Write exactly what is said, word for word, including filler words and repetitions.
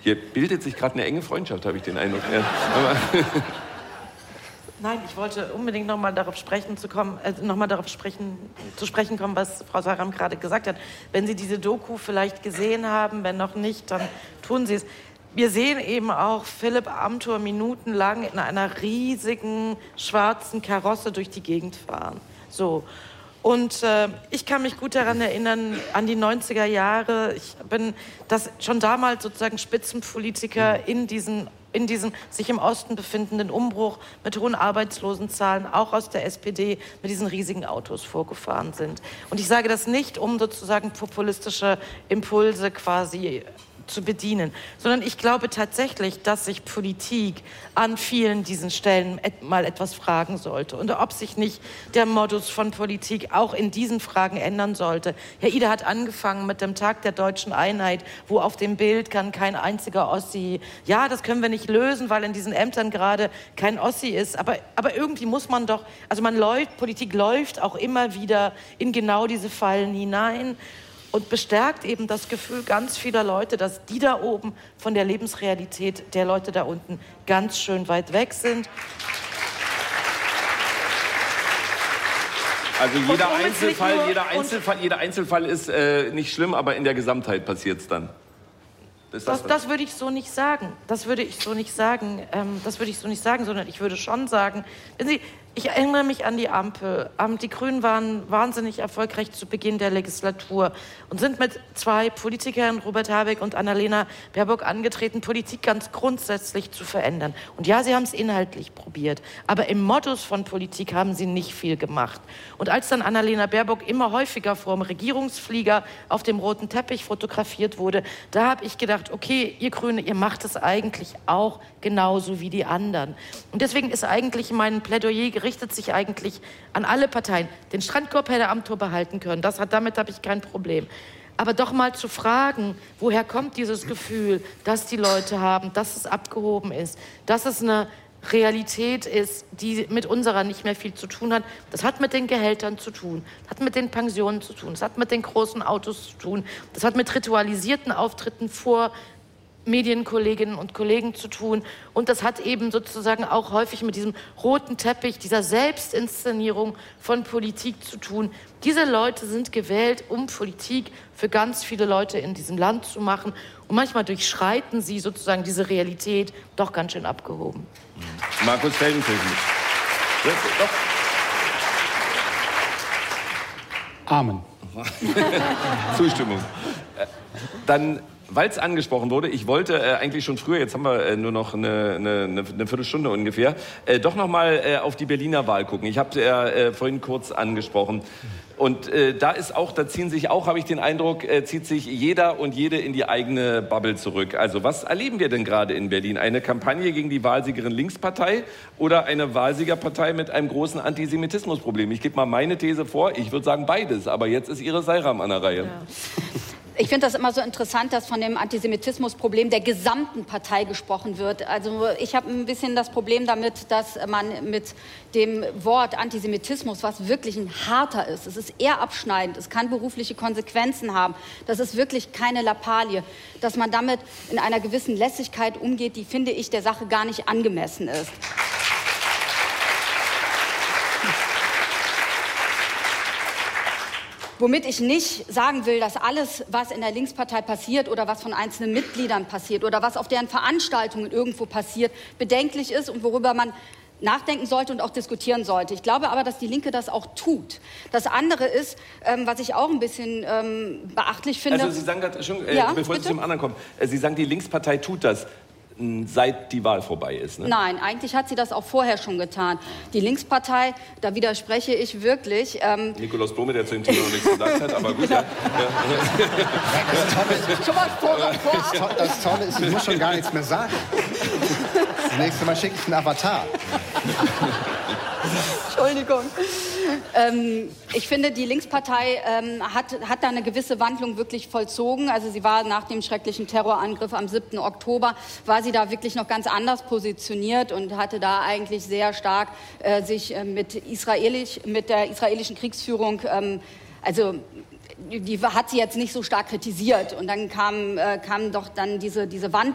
Hier bildet sich gerade eine enge Freundschaft, habe ich den Eindruck. Ja. Nein, ich wollte unbedingt noch mal darauf sprechen zu kommen, äh, noch mal darauf sprechen, zu sprechen kommen, was Frau Saram gerade gesagt hat. Wenn Sie diese Doku vielleicht gesehen haben, wenn noch nicht, dann tun Sie es. Wir sehen eben auch Philipp Amthor minutenlang in einer riesigen schwarzen Karosse durch die Gegend fahren. So. Und äh, ich kann mich gut daran erinnern, an die neunziger Jahre. Ich bin das schon damals sozusagen Spitzenpolitiker in diesen in diesem sich im Osten befindenden Umbruch mit hohen Arbeitslosenzahlen, auch aus der S P D, mit diesen riesigen Autos vorgefahren sind. Und ich sage das nicht, um sozusagen populistische Impulse quasi zu bedienen, sondern ich glaube tatsächlich, dass sich Politik an vielen diesen Stellen et mal etwas fragen sollte und ob sich nicht der Modus von Politik auch in diesen Fragen ändern sollte. Herr Ida hat angefangen mit dem Tag der deutschen Einheit, wo auf dem Bild kann kein einziger Ossi, ja, das können wir nicht lösen, weil in diesen Ämtern gerade kein Ossi ist, aber, aber irgendwie muss man doch, also man läuft, Politik läuft auch immer wieder in genau diese Fallen hinein. Und bestärkt eben das Gefühl ganz vieler Leute, dass die da oben von der Lebensrealität der Leute da unten ganz schön weit weg sind. Also jeder Einzelfall, nur, jeder, Einzelfall, jeder Einzelfall ist äh, nicht schlimm, aber in der Gesamtheit passiert es dann. Das, das, das würde ich so nicht sagen. Das würde ich so nicht sagen. Ähm, das würde ich so nicht sagen, sondern ich würde schon sagen, wenn Sie, ich erinnere mich an die Ampel. Ähm, die Grünen waren wahnsinnig erfolgreich zu Beginn der Legislatur und sind mit zwei Politikern, Robert Habeck und Annalena Baerbock, angetreten, Politik ganz grundsätzlich zu verändern. Und ja, sie haben es inhaltlich probiert, aber im Modus von Politik haben sie nicht viel gemacht. Und als dann Annalena Baerbock immer häufiger vor dem Regierungsflieger auf dem roten Teppich fotografiert wurde, da habe ich gedacht, okay, ihr Grüne, ihr macht es eigentlich auch genauso wie die anderen. Und deswegen ist eigentlich mein Plädoyer richtet sich eigentlich an alle Parteien. Den Strandkorb hätte Amthor behalten können, das hat, damit habe ich kein Problem. Aber doch mal zu fragen, woher kommt dieses Gefühl, dass die Leute haben, dass es abgehoben ist, dass es eine Realität ist, die mit unserer nicht mehr viel zu tun hat. Das hat mit den Gehältern zu tun, das hat mit den Pensionen zu tun, das hat mit den großen Autos zu tun, das hat mit ritualisierten Auftritten vor Medienkolleginnen und Kollegen zu tun. Und das hat eben sozusagen auch häufig mit diesem roten Teppich, dieser Selbstinszenierung von Politik zu tun. Diese Leute sind gewählt, um Politik für ganz viele Leute in diesem Land zu machen. Und manchmal durchschreiten sie sozusagen diese Realität doch ganz schön abgehoben. Markus Feldenkirchen. Amen. Zustimmung. Dann, weil es angesprochen wurde, ich wollte äh, eigentlich schon früher, jetzt haben wir äh, nur noch eine, eine, eine Viertelstunde ungefähr, äh, doch noch mal äh, auf die Berliner Wahl gucken. Ich habe ja äh, vorhin kurz angesprochen. Und äh, da ist auch, da ziehen sich auch, habe ich den Eindruck, äh, zieht sich jeder und jede in die eigene Bubble zurück. Also was erleben wir denn gerade in Berlin? Eine Kampagne gegen die Wahlsiegerin Linkspartei oder eine Wahlsiegerpartei mit einem großen Antisemitismusproblem? Ich gebe mal meine These vor, ich würde sagen beides, aber jetzt ist Ihre Seiram an der Reihe. Ja. Ich finde das immer so interessant, dass von dem Antisemitismusproblem der gesamten Partei gesprochen wird. Also ich habe ein bisschen das Problem damit, dass man mit dem Wort Antisemitismus, was wirklich ein harter ist, es ist eher abschneidend, es kann berufliche Konsequenzen haben, das ist wirklich keine Lappalie, dass man damit in einer gewissen Lässigkeit umgeht, die, finde ich, der Sache gar nicht angemessen ist. Womit ich nicht sagen will, dass alles, was in der Linkspartei passiert oder was von einzelnen Mitgliedern passiert oder was auf deren Veranstaltungen irgendwo passiert, bedenklich ist und worüber man nachdenken sollte und auch diskutieren sollte. Ich glaube aber, dass die Linke das auch tut. Das andere ist, ähm, was ich auch ein bisschen ähm, beachtlich finde... Also Sie sagen gerade, schon, äh, ja, bevor bitte? Sie zum anderen kommen, äh, Sie sagen, die Linkspartei tut das, seit die Wahl vorbei ist, ne? Nein, eigentlich hat sie das auch vorher schon getan. Die Linkspartei, da widerspreche ich wirklich. Ähm Nikolaus Blome, der zu dem Thema noch nichts gesagt hat, aber gut. Ja. Das Tolle ist, schon mal vor, vor. Das Tolle ist, ich muss schon gar nichts mehr sagen. Das nächste Mal schicke ich einen Avatar. Entschuldigung. Ähm, ich finde, die Linkspartei ähm, hat, hat da eine gewisse Wandlung wirklich vollzogen. Also sie war nach dem schrecklichen Terrorangriff am siebten Oktober, war sie da wirklich noch ganz anders positioniert und hatte da eigentlich sehr stark äh, sich äh, mit, Israelisch, mit der israelischen Kriegsführung, ähm, also die hat sie jetzt nicht so stark kritisiert. Und dann kam, äh, kam doch dann diese, diese Wandlung